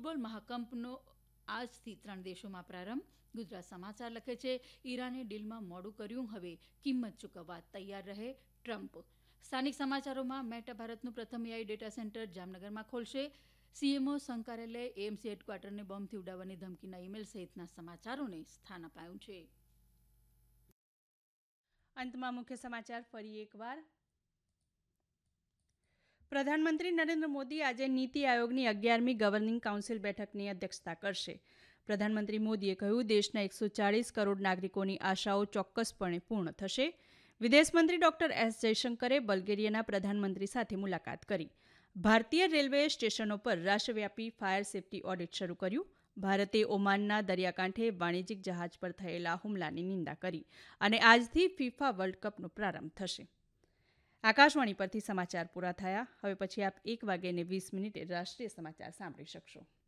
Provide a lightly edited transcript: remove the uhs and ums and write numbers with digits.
Football મહાકંપનો આજથી 3 દેશોમાં પ્રારંભ. ગુજરાત સમાચાર લખે છે, ઈરાને ડીલમાં મોડું કર્યું, હવે કિંમત ચૂકવવા તૈયાર રહે ટ્રમ્પ. સ્થાનિક સમાચારોમાં મેટા ભારતનું પ્રથમ એઆઈ ડેટા સેન્ટર જામનગરમાં ખોલશે. સીએમઓ સંકળાયેલા એએમસી હેડક્વાર્ટરને બોમ્બથી ઉડાવવાની ધમકીના ઈમેલ સહિતના સમાચારોને સ્થાન અપાયું છે. અંતમાં મુખ્ય સમાચાર ફરી એકવાર. પ્રધાનમંત્રી નરેન્દ્ર મોદી આજે નીતિ આયોગની 11મી ગવર્નિંગ કાઉન્સિલ બેઠકની અધ્યક્ષતા કરશે. પ્રધાનમંત્રી મોદીએ કહ્યું, દેશના 140 કરોડ નાગરિકોની આશાઓ ચોક્કસપણે પૂર્ણ થશે. વિદેશમંત્રી ડોક્ટર એસ જયશંકરે બલ્ગેરિયાના પ્રધાનમંત્રી સાથે મુલાકાત કરી. ભારતીય રેલવેએ સ્ટેશનો પર રાષ્ટ્રવ્યાપી ફાયર સેફટી ઓડિટ શરૂ કર્યું. ભારતે ઓમાનના દરિયાકાંઠે વાણિજ્યિક જહાજ પર થયેલા હુમલાની નિંદા કરી. અને આજથી ફિફા વર્લ્ડ કપનો પ્રારંભ થશે. આકાશવાણી પરથી સમાચાર પૂરા થયા. હવે પછી આપ 1:20 રાષ્ટ્રીય સમાચાર સાંભળી શકશો.